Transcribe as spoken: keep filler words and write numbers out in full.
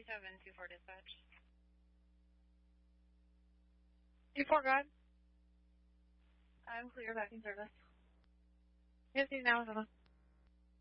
three seven two four dispatch. two four, go ahead. I'm clear back in service. Yes, he's now in service.